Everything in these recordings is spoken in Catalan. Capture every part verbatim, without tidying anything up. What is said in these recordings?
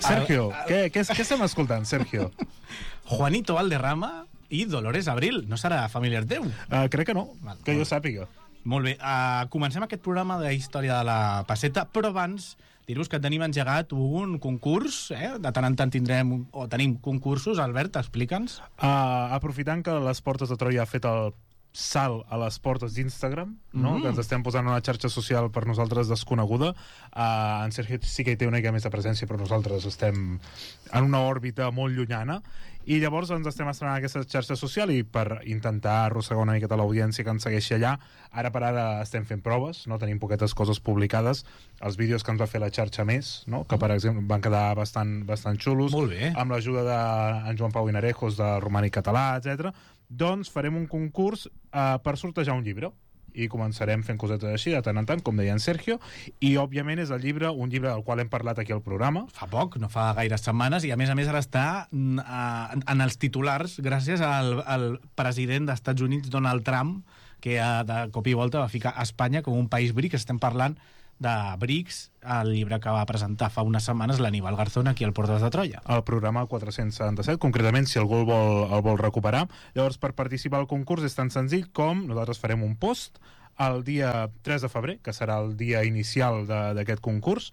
Sergio, el, el... què, què, què estem escoltant, Sergio? Juanito Valderrama i Dolores Abril. No serà familiar teu? Uh, crec que no, Val, que jo sàpiga. Molt bé, uh, comencem aquest programa de història de la Pesseta, però abans dir-vos que tenim engegat un concurs, eh? De tant en tant tindrem, o tenim concursos. Albert, explica'ns. Uh, aprofitant que les Portes de Troia ha fet el salt a les portes d'Instagram, no? Mm. que ens estem posant una xarxa social per nosaltres desconeguda. Uh, en Sergio sí que hi té una mica més de presència, però nosaltres estem en una òrbita molt llunyana, i llavors ens estem estrenant aquesta xarxa social, i per intentar arrossegar una miqueta l'audiència que ens segueixi allà, ara per ara estem fent proves, no? Tenim poquetes coses publicades, els vídeos que ens va fer la xarxa Més, no? Que per exemple van quedar bastant, bastant xulos, molt bé, amb l'ajuda d'en Joan Pau Vinarejos de Romànic Català, etcètera. Doncs farem un concurs uh, per sortejar un llibre, i començarem fent cosetes així de tant en tant, com deia en Sergio, i òbviament és el llibre, un llibre del qual hem parlat aquí al programa fa poc, no fa gaires setmanes, i a més a més ara està uh, en els titulars gràcies al, al president dels Estats Units, Donald Trump, que uh, de cop i volta va ficar a Espanya com un país BRICS. Estem parlant de BRICS, el llibre que va presentar fa unes setmanes l'Aníbal Garzón aquí al Portes de Troia. El programa quatre-cents setanta-set, concretament, si algú el vol, el vol recuperar. Llavors, per participar al concurs és tan senzill com nosaltres farem un post el dia tres de febrer, que serà el dia inicial d'aquest concurs.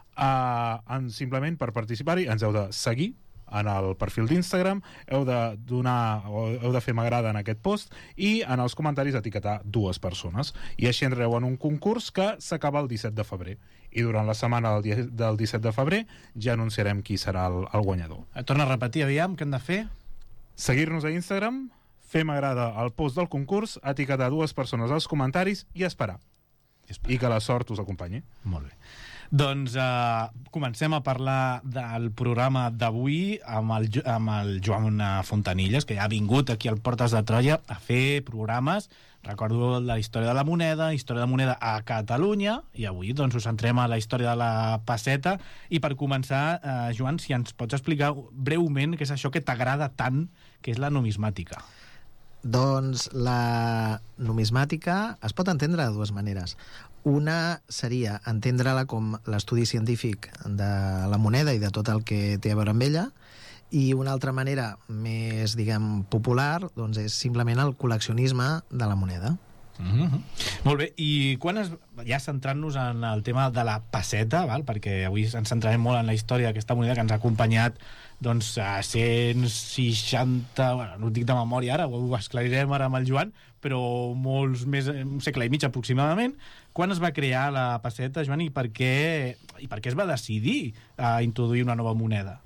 Uh, en, simplement per participar-hi ens heu de seguir en el perfil d'Instagram, heu de donar o heu de fer m'agrada en aquest post, i en els comentaris etiquetar dues persones, i així entreu en un concurs que s'acaba el disset de febrer, i durant la setmana del, dia, del disset de febrer ja anunciarem qui serà el, el guanyador. Torna a repetir, aviam, què hem de fer? Seguir-nos a Instagram, fer m'agrada al post del concurs, etiquetar dues persones als comentaris i esperar. I, esperar. I que la sort us acompanyi. Molt bé. Doncs uh, comencem a parlar del programa d'avui amb el, amb el Joan Fontanilles, que ja ha vingut aquí al Portes de Troia a fer programes. Recordo la història de la moneda, història de la moneda a Catalunya, i avui doncs us centrem a la història de la pesseta. I per començar, uh, Joan, si ens pots explicar breument què és això que t'agrada tant, que és la numismàtica. Doncs la numismàtica es pot entendre de dues maneres. Una seria entendre-la com l'estudi científic de la moneda i de tot el que té a veure amb ella, i una altra manera més, diguem, popular, doncs és simplement el col·leccionisme de la moneda. Mm-hmm. Molt bé, i quan es, ja centrant-nos en el tema de la pesseta, val? Perquè avui ens centrarem molt en la història d'aquesta moneda que ens ha acompanyat doncs a cent seixanta, bueno, no ho dic de memòria ara, ho esclarirem ara amb el Joan, però molts més, un segle i mig aproximadament. Quan es va crear la pesseta, Joan, i per què, i per què es va decidir a introduir una nova moneda?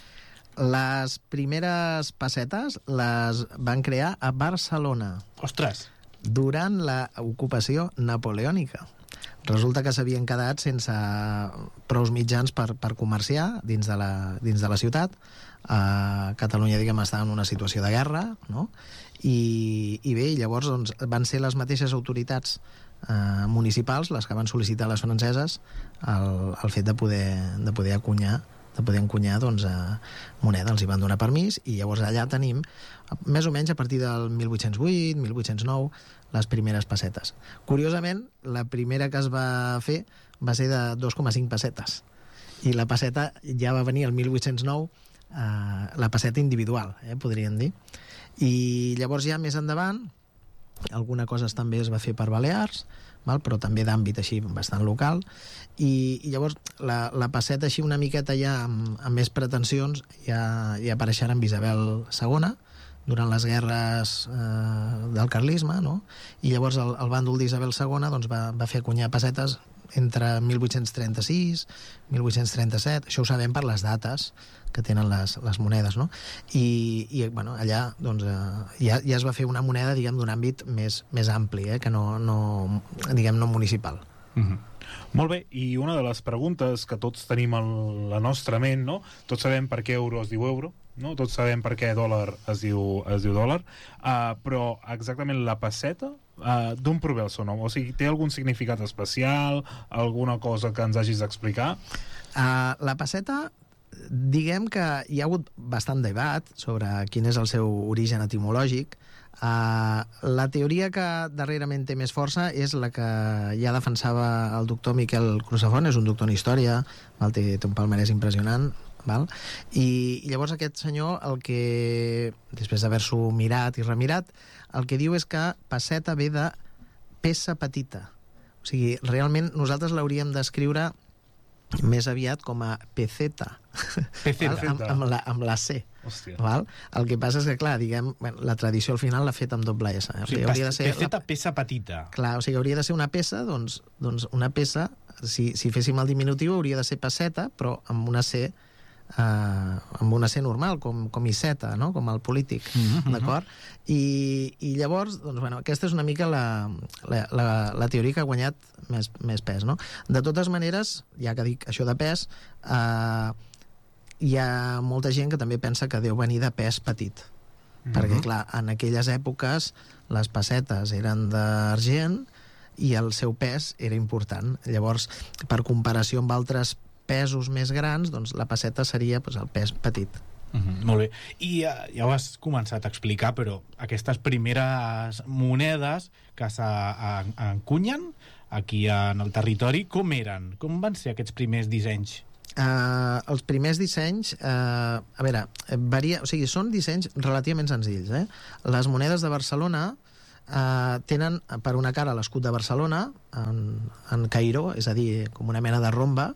Les primeres pessetes les van crear a Barcelona. Ostres! Durant l'ocupació napoleònica. Resulta que s'havien quedat sense prous mitjans per, per comerciar dins de la, dins de la ciutat. A Catalunya, diguem, estava en una situació de guerra, no? I, i bé, llavors doncs, van ser les mateixes autoritats eh, municipals les que van sol·licitar a les franceses el, el fet de poder, de poder acunyar de poder encunyar doncs, eh, moneda, els hi van donar permís, i llavors allà tenim més o menys a partir del mil vuit-cents vuit, mil vuit-cents nou, les primeres pessetes. Curiosament, la primera que es va fer va ser de dos coma cinc pessetes, i la pesseta ja va venir el mil vuit-cents nou, eh, la pesseta individual, eh, podríem dir. I llavors ja més endavant alguna cosa també es va fer per Balears, val? Però també d'àmbit així bastant local, i, i llavors la, la pesseta així una miqueta ja amb, amb més pretensions ja, ja apareixerà amb Isabel segona durant les guerres eh, del carlisme, no? I llavors el, el bàndol d'Isabel segona doncs, va, va fer acunyar pessetes entre mil vuit-cents trenta-sis, mil vuit-cents trenta-set, això ho sabem per les dates que tenen les, les monedes, no? I, i bueno, allà doncs, eh, ja, ja es va fer una moneda, diguem, d'un àmbit més, més ampli, eh, que no, no, diguem, no municipal. Mm-hmm. Molt bé, i una de les preguntes que tots tenim a la nostra ment, no? Tots sabem per què euro es diu euro, no? Tots sabem per què dòlar es diu, es diu dòlar, uh, però exactament la pesseta, uh, d'on prové el seu nom? O sigui, té algun significat especial, alguna cosa que ens hagis d'explicar? Uh, la pesseta, diguem que hi ha hagut bastant debat sobre quin és el seu origen etimològic. Uh, la teoria que darrerament té més força és la que ja defensava el doctor Miquel Crusafont, és un doctor en història, té, té un palmarès impressionant, val? I, I llavors aquest senyor, el que, després d'haver-s'ho mirat i remirat, el que diu és que pesseta ve de peça petita. O sigui, realment nosaltres l'hauríem d'escriure més aviat com a peceta, Peceta. amb, amb, la, amb la C. Hòstia. Val? El que passa és que, clar, diguem, bueno, la tradició al final l'ha fet amb doble S. Eh? O sigui, hauria de ser peceta, la... peça petita. Clar, o sigui, hauria de ser una peça, doncs, doncs una peça, si, si féssim el diminutiu, hauria de ser pesseta, però amb una C, eh, amb una C normal, com, com Iceta, no? Com el polític, Mm-hmm. d'acord? I, I llavors, doncs, bueno, aquesta és una mica la, la, la, la teoria que ha guanyat més, més pes, no? De totes maneres, ja que dic això de pes, eh, hi ha molta gent que també pensa que deu venir de pes petit. Mm-hmm. Perquè, clar, en aquelles èpoques les pessetes eren d'argent i el seu pes era important. Llavors, per comparació amb altres pesos més grans, doncs la pesseta seria doncs, el pes petit. Mm-hmm, molt bé. I uh, ja ho has començat a explicar, però aquestes primeres monedes que s'encunyen aquí en el territori, com eren? Com van ser aquests primers dissenys? Uh, els primers dissenys, uh, a veure, varia, o sigui, són dissenys relativament senzills. Eh? Les monedes de Barcelona uh, tenen per una cara l'escut de Barcelona en, en Cairó, és a dir, com una mena de romba,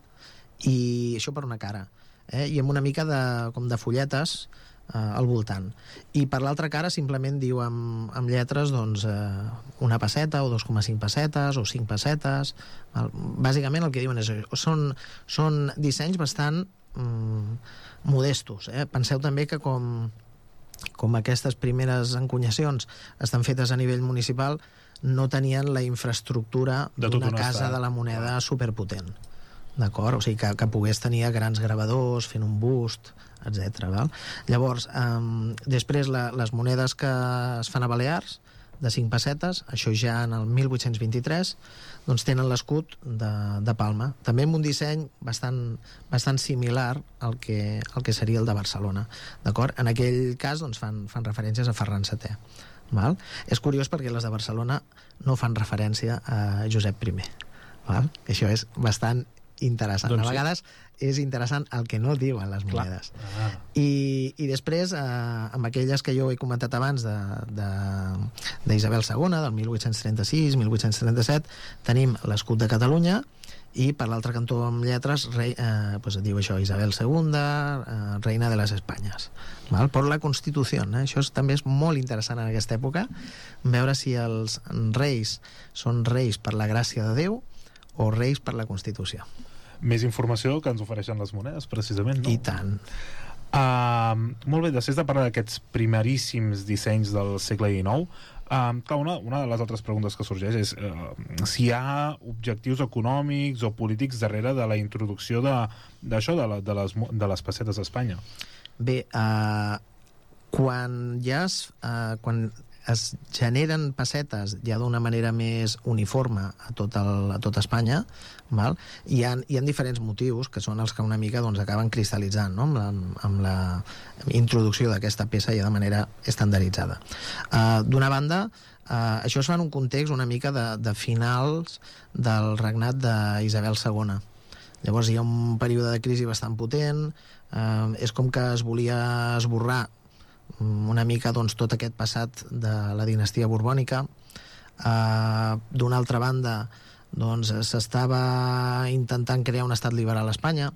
i això per una cara. Eh? I amb una mica de, com de folletes Uh, al voltant. I per l'altra cara simplement diu amb, amb lletres doncs, uh, una pesseta o dos coma cinc pessetes o cinc pessetes. El, bàsicament el que diuen és són, són dissenys bastant um, modestos. Eh? Penseu també que com, com aquestes primeres encunyacions estan fetes a nivell municipal, no tenien la infraestructura d'una casa estat. de la moneda superpotent. D'acord? O sigui, que, que pogués tenir grans gravadors fent un bust, etcètera. Val? Llavors, um, després la, les monedes que es fan a Balears, de cinc pessetes, això ja en el mil vuit-cents vint-i-tres, doncs tenen l'escut de, de Palma. També amb un disseny bastant, bastant similar al que, al que seria el de Barcelona. D'acord? En aquell cas doncs, fan, fan referències a Ferran setè. Val? És curiós perquè les de Barcelona no fan referència a Josep primer. Val? Això és bastant interessant. Doncs a vegades sí. És interessant el que no diuen les monedes. Ah. I, i després, eh, amb aquelles que jo he comentat abans d'Isabel segona, del mil vuit-cents trenta-sis, mil vuit-cents trenta-set, tenim l'escut de Catalunya i per l'altre cantó amb lletres rei, eh, pues, diu això, Isabel segona, eh, reina de les Espanyes. Val? Per la Constitució. Eh? Això és, també és molt interessant en aquesta època, veure si els reis són reis per la gràcia de Déu o reis per la Constitució. Més informació que ens ofereixen les monedes, precisament, no? I tant. Uh, molt bé, després de parlar d'aquests primeríssims dissenys del segle dinou, uh, clar, una, una de les altres preguntes que sorgeix és uh, si hi ha objectius econòmics o polítics darrere de la introducció d'això, de, de, la, de, les, de les pessetes a Espanya. Bé, uh, quan ja es... Uh, quan es generen pessetes ja d'una manera més uniforme a tot, el, a tot Espanya, val? Hi, ha, hi ha diferents motius que són els que una mica doncs, acaben cristal·litzant, no? amb, la, amb la introducció d'aquesta peça ja de manera estandarditzada. Uh, D'una banda, uh, això es fa en un context una mica de, de finals del regnat d'Isabel segona. Llavors hi ha un període de crisi bastant potent, uh, és com que es volia esborrar una mica doncs, tot aquest passat de la dinastia borbònica. Uh, D'una altra banda, doncs, s'estava intentant crear un estat liberal a Espanya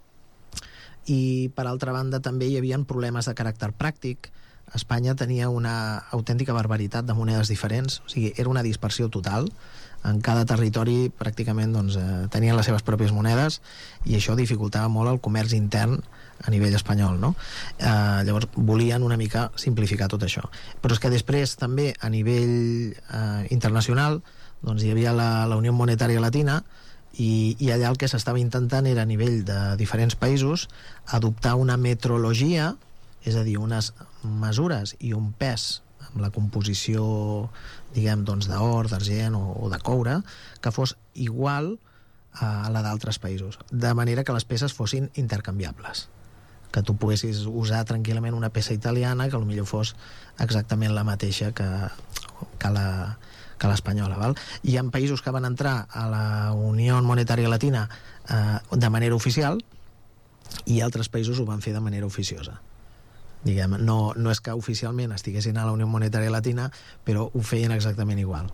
i, per altra banda, també hi havia problemes de caràcter pràctic. Espanya tenia una autèntica barbaritat de monedes diferents, o sigui, era una dispersió total. En cada territori pràcticament doncs, eh, tenien les seves pròpies monedes i això dificultava molt el comerç intern a nivell espanyol, no? Eh, llavors volien una mica simplificar tot això. Però és que després també a nivell eh, internacional doncs hi havia la, la Unió Monetària Latina i, i allà el que s'estava intentant era a nivell de diferents països adoptar una metrologia, és a dir, unes mesures i un pes amb la composició, diguem, doncs, d'or, d'argent o, o de coure, que fos igual a la d'altres països, de manera que les peces fossin intercanviables, que tu poguessis usar tranquil·lament una peça italiana que potser fos exactament la mateixa que, que la que l'espanyola, val? Hi ha països que van entrar a la Unió Monetària Latina eh, de manera oficial i altres països ho van fer de manera oficiosa. Diguem, no, no és que oficialment estiguessin a la Unió Monetària Latina, però ho feien exactament igual.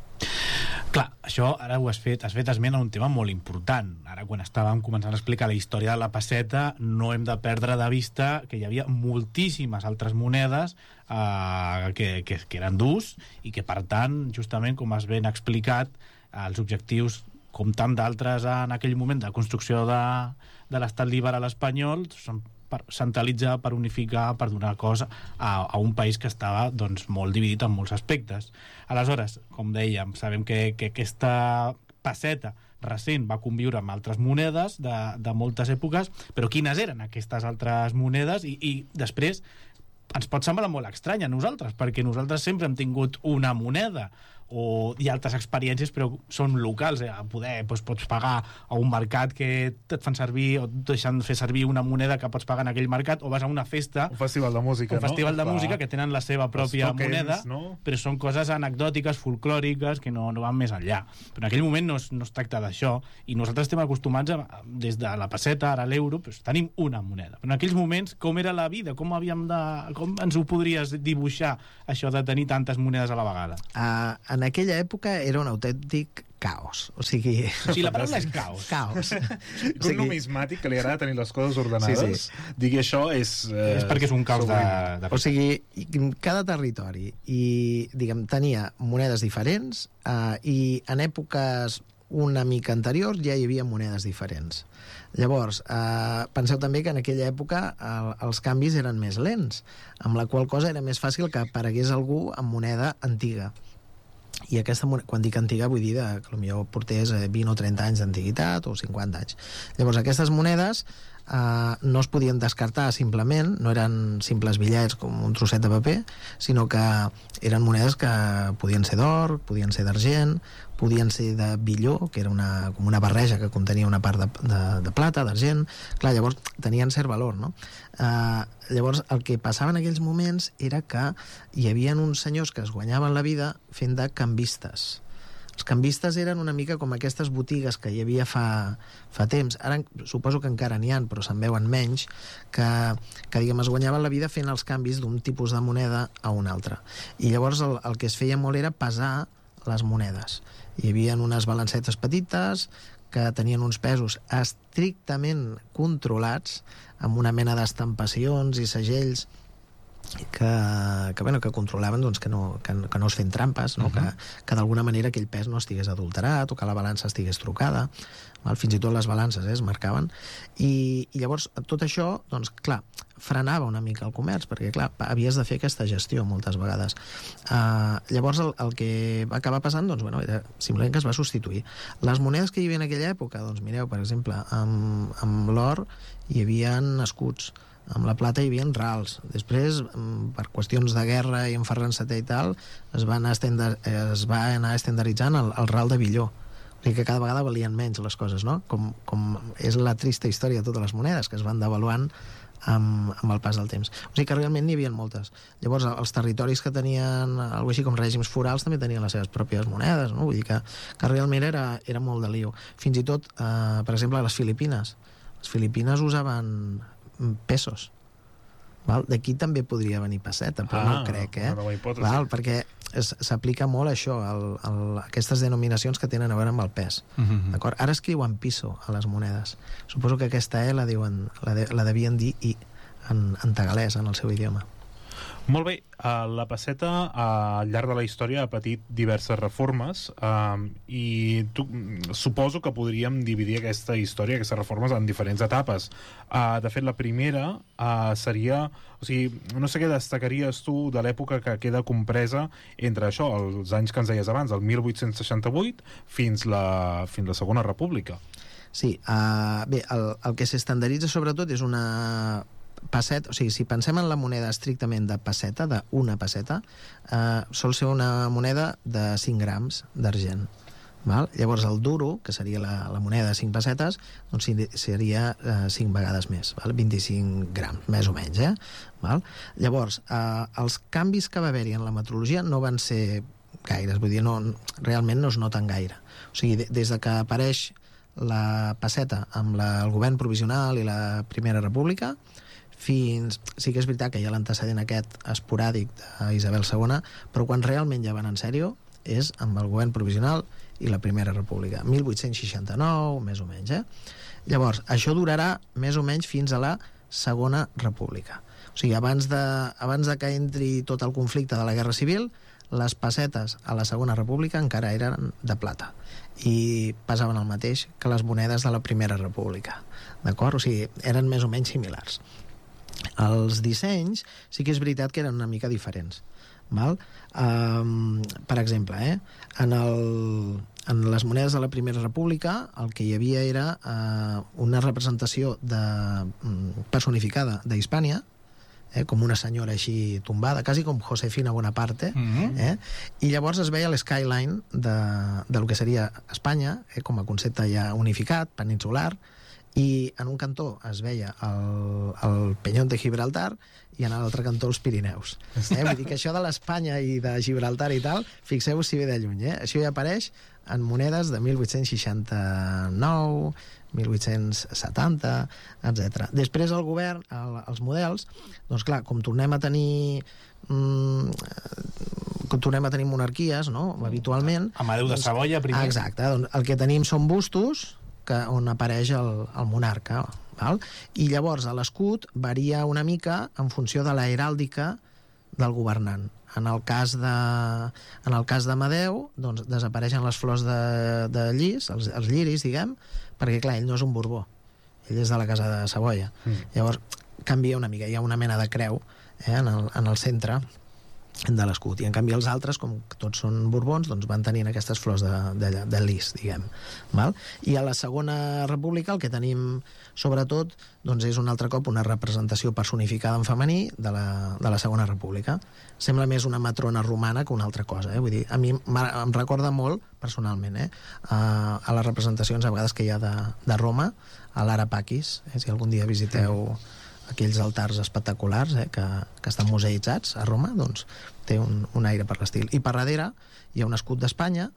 Clar, això ara ho has fet, has fet esment a un tema molt important. Ara, quan estàvem començant a explicar la història de la pesseta, no hem de perdre de vista que hi havia moltíssimes altres monedes eh, que, que, que eren d'ús i que, per tant, justament, com has ben explicat, els objectius, com tant d'altres en aquell moment de construcció de, de l'estat liberal espanyol, són per centralitzar, per unificar, per donar cosa a, a un país que estava doncs, molt dividit en molts aspectes. Aleshores, com dèiem, sabem que, que aquesta pesseta recent va conviure amb altres monedes de, de moltes èpoques, però quines eren aquestes altres monedes? I, i després ens pot semblar molt estrany a nosaltres, perquè nosaltres sempre hem tingut una moneda, o hi ha altres experiències, però són locals, eh? Poder, doncs, pots pagar a un mercat que et fan servir, o et deixen fer servir una moneda que pots pagar en aquell mercat, o vas a una festa, un festival de música, un festival no? de Clar. música que tenen la seva pròpia tokens, moneda, no? Però són coses anecdòtiques, folclòriques, que no, no van més enllà. Però en aquell moment no es, no es tracta d'això, i nosaltres estem acostumats a, des de la pesseta, ara l'euro, doncs tenim una moneda. Però en aquells moments, com era la vida? Com havíem de... Com ens ho podries dibuixar, això de tenir tantes monedes a la vegada? Uh, en aquella època era un autèntic caos. O sigui... O sigui, la paraula és caos. Caos. Un o sigui... numismàtic que li agrada tenir les coses ordenades, sí, sí. Digui això és... Eh, és perquè és un caos de, de... O sigui, cada territori i, diguem, tenia monedes diferents eh, i en èpoques una mica anteriors ja hi havia monedes diferents. Llavors, eh, penseu també que en aquella època el, els canvis eren més lents, amb la qual cosa era més fàcil que aparegués algú amb moneda antiga. I aquesta moneda, quan dic antiga, vull dir de, que potser portés vint o trenta anys d'antiguitat o cinquanta anys. Llavors, aquestes monedes eh, no es podien descartar simplement, no eren simples bitllets com un trosset de paper, sinó que eren monedes que podien ser d'or, podien ser d'argent, podien ser de billó, que era una, com una barreja que contenia una part de, de, de plata, d'argent. Clar, llavors tenien cert valor, no? Eh, llavors, el que passava en aquells moments era que hi havia uns senyors que es guanyaven la vida fent de canvistes. Els canvistes eren una mica com aquestes botigues que hi havia fa, fa temps. Ara suposo que encara n'hi ha, però se'n veuen menys, que, que diguem, es guanyaven la vida fent els canvis d'un tipus de moneda a un altre. I llavors el, el que es feia molt era pesar les monedes. Hi havia unes balancetes petites que tenien uns pesos estrictament controlats, amb una mena d'estampacions i segells que, que, bueno, que controlaven doncs, que, no, que, que no es feien trampes, no? Uh-huh. que, que d'alguna manera aquell pes no estigués adulterat o que la balança estigués trucada, val? Fins i tot les balances eh, es marcaven. I, i llavors tot això, doncs, clar, frenava una mica el comerç, perquè clar, havies de fer aquesta gestió moltes vegades. Uh, llavors el, el que va acabar passant doncs, bueno, era simplement que es va substituir. Les monedes que hi havia en aquella època, doncs mireu, per exemple, amb, amb l'or hi havia escuts, amb la plata hi havia rals. Després, per qüestions de guerra i en Ferran setè i tal, es va anar, estender, es va anar estendaritzant el, el ral de billó. O sigui que cada vegada valien menys les coses, no? Com, com és la trista història de totes les monedes, que es van devaluant amb, amb el pas del temps. O sigui que realment n'hi havia moltes. Llavors, els territoris que tenien alguna així com règims forals també tenien les seves pròpies monedes, no? Vull dir que, que realment era, era molt de lío. Fins i tot, eh, per exemple, a les Filipines. Les Filipines usaven pesos. D'aquí també podria venir pesseta, però ah, no crec, eh? Val? Perquè s'aplica molt això, el, el, aquestes denominacions que tenen a veure amb el pes. Uh-huh. D'acord? Ara escriuen piso a les monedes. Suposo que aquesta E la, diuen, la, de, la devien dir I en, en tagalès, en el seu idioma. Molt bé, uh, la pesseta uh, al llarg de la història ha patit diverses reformes uh, i tu, suposo que podríem dividir aquesta història, aquestes reformes en diferents etapes. Uh, de fet, la primera uh, seria, o sigui, no sé què destacaries tu de l'època que queda compresa entre això, els anys que ens deies abans, el mil vuit-cents seixanta-vuit fins la, fins la Segona República. Sí, uh, bé, el, el que s'estandarditza sobretot és una pesseta, o sigui, si pensem en la moneda estrictament de pesseta, d'una pesseta, eh, sol ser una moneda de cinc grams d'argent. Val? Llavors el duro, que seria la, la moneda de cinc pessetes, doncs seria eh, cinc vegades més, val? vint-i-cinc grams, més o menys. Eh? Val? Llavors, eh, els canvis que va haver-hi en la metrologia no van ser gaires, vull dir, no, realment no es noten gaire. O sigui, des de que apareix la pesseta amb la, el govern provisional i la Primera República, fins... Sí que és veritat que hi ha l'antecedent aquest esporàdic d'Isabel segona, però quan realment ja van en sèrio és amb el govern provisional i la Primera República, mil vuit-cents seixanta-nou, més o menys, eh? Llavors, això durarà més o menys fins a la Segona República. O sigui, abans de, abans de que entri tot el conflicte de la Guerra Civil, les pessetes a la Segona República encara eren de plata i pesaven el mateix que les monedes de la Primera República. D'acord? O sigui, eren més o menys similars. Els dissenys sí que és veritat que eren una mica diferents. Val? Um, per exemple, eh, en, el, en les monedes de la Primera República el que hi havia era uh, una representació de, personificada d'Hispània, eh, com una senyora així tombada, quasi com Josefina Bonaparte, mm-hmm. eh? I llavors es veia l'skyline de, de lo que seria Espanya, eh, com a concepte ja unificat, peninsular, i en un cantó es veia el, el Penyón de Gibraltar i en l'altre cantó els Pirineus. Eh? Vull dir que això de l'Espanya i de Gibraltar i tal, fixeu-vos si ve de lluny. Eh? Això ja apareix en monedes de mil vuit-cents seixanta-nou, mil vuit-cents setanta, etcètera. Després el govern, el, els models, doncs clar, com tornem a tenir... Mm, com tornem a tenir monarquies, no?, habitualment... Amadeu de Savoia, primer. Exacte, doncs el que tenim són bustos que, on apareix el, el monarca, val? I llavors a l'escut varia una mica en funció de la heràldica del governant. En el cas de, en el cas d'Amadeu, doncs desapareixen les flors de, de llis, els, els lliris, diguem, perquè clar, ell no és un Borbó, ell és de la casa de Savoia. Mm. Llavors canvia una mica, hi ha una mena de creu eh, en, el, en el centre de l'escut, i en canvi els altres, com que tots són borbons, doncs van tenint aquestes flors de, de, de lis, diguem. Val? I a la Segona República el que tenim sobretot doncs és un altre cop una representació personificada en femení de la, de la Segona República. Sembla més una matrona romana que una altra cosa, eh? Vull dir, a mi em recorda molt personalment eh? a, a les representacions a vegades que hi ha de, de Roma, a l'Ara Pacis, eh? Si algun dia visiteu aquells altars espectaculars eh, que, que estan museïtzats a Roma, doncs té un, un aire per l'estil. I per darrere hi ha un escut d'Espanya,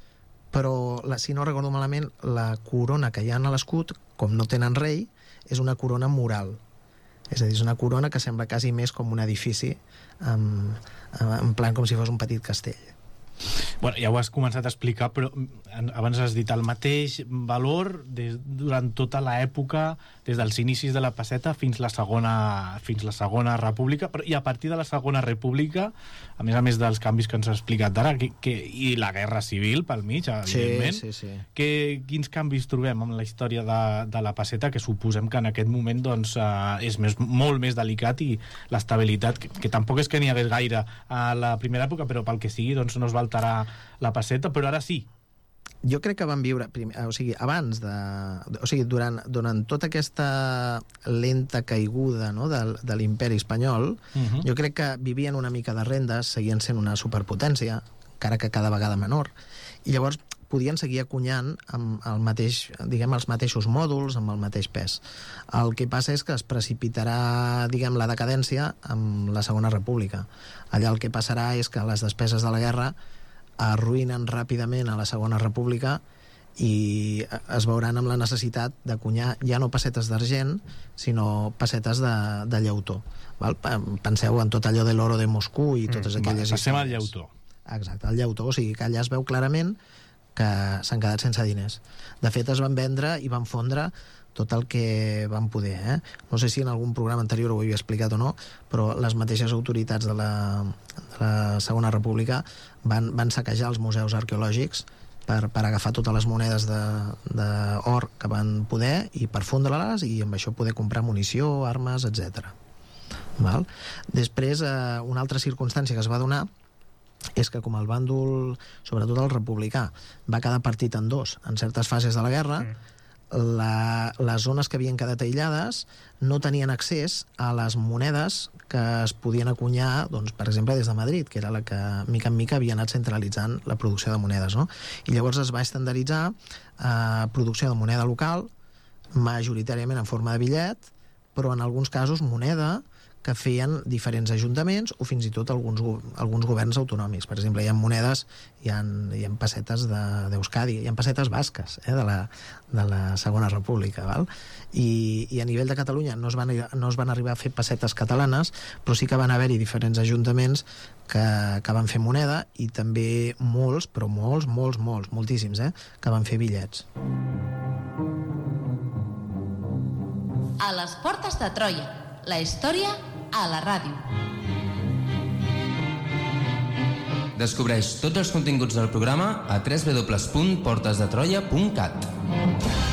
però la, si no recordo malament, la corona que hi ha a l'escut, com no tenen rei, és una corona mural. És a dir, és una corona que sembla quasi més com un edifici, en, en plan com si fos un petit castell. Bueno, ja ho has començat a explicar, però abans has dit el mateix valor des, durant tota l'època, des dels inicis de la pesseta fins la segona, fins la segona república, però, i a partir de la segona república, a més a més dels canvis que ens has explicat ara, que, que, i la guerra civil pel mig, evidentment, sí, sí, sí. Que, quins canvis trobem en la història de, de la pesseta, que suposem que en aquest moment doncs, eh, és més, molt més delicat, i l'estabilitat, que, que tampoc és que n'hi hagués gaire a la primera època, però pel que sigui doncs, no es va alterar la pesseta, però ara sí. Jo crec que van viure, primer, o sigui, abans de... O sigui, durant, durant tota aquesta lenta caiguda no, de, de l'imperi espanyol, uh-huh. jo crec que vivien una mica de rendes, seguien sent una superpotència, encara que cada vegada menor, i llavors podien seguir acunyant amb el mateix, diguem, els mateixos mòduls, amb el mateix pes. El que passa és que es precipitarà, diguem, la decadència amb la Segona República. Allà el que passarà és que les despeses de la guerra arruïnen ràpidament a la Segona República i es veuran amb la necessitat d'acunyar ja no pessetes d'argent, sinó pessetes de, de llautó. Val? Penseu en tot allò de l'oro de Moscou i totes mm, aquelles... Passem al llautó. Exacte, el llautó, o sigui que allà es veu clarament que s'han quedat sense diners. De fet, es van vendre i van fondre tot el que van poder. Eh? No sé si en algun programa anterior ho havia explicat o no, però les mateixes autoritats de la, de la Segona República van, van saquejar els museus arqueològics per, per agafar totes les monedes d'or que van poder i per fondre-les i amb això poder comprar munició, armes, etcètera. Val? Després, eh, una altra circumstància que es va donar és que com el bàndol, sobretot el republicà, va quedar partit en dos en certes fases de la guerra, mm. La, les zones que havien quedat aïllades no tenien accés a les monedes que es podien acunyar, doncs, per exemple, des de Madrid, que era la que, mica en mica, havia anat centralitzant la producció de monedes. No? I llavors es va estandarditzar eh, producció de moneda local, majoritàriament en forma de bitllet, però en alguns casos moneda que feien diferents ajuntaments o fins i tot alguns, alguns governs autonòmics. Per exemple, hi ha monedes, hi ha, hi ha pessetes d'Euskadi, hi ha pessetes basques eh, de, la, de la Segona República, val? I, i a nivell de Catalunya no es, van, no es van arribar a fer pessetes catalanes, però sí que van haver-hi diferents ajuntaments que, que van fer moneda i també molts, però molts, molts, molts, moltíssims, eh, que van fer bitllets. A les portes de Troia, la història a la ràdio. Descobreix tots els continguts del programa a w w w punt portes de troia punt cat.